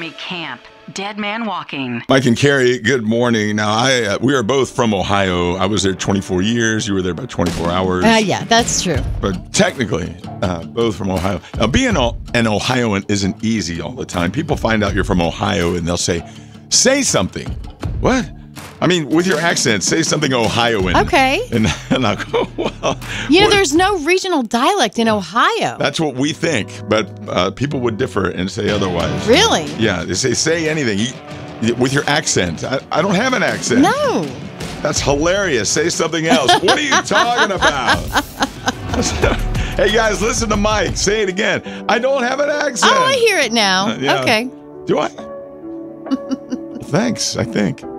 Army camp. Dead man walking. Mike and Carrie, good morning. Now, we are both from Ohio. I was there 24 years. You were there about 24 hours. Yeah, that's true. But technically, both from Ohio. Now, being an Ohioan isn't easy all the time. People find out you're from Ohio and they'll say something. What? I mean, with your accent, say something Ohioan. Okay. And I'll go, well. There's no regional dialect in Ohio. That's what we think, but people would differ and say otherwise. Really? Yeah, they say anything with your accent. I don't have an accent. No. That's hilarious. Say something else. What are you talking about? Hey, guys, listen to Mike. Say it again. I don't have an accent. Oh, I hear it now. Yeah. Okay. Do I? Thanks, I think.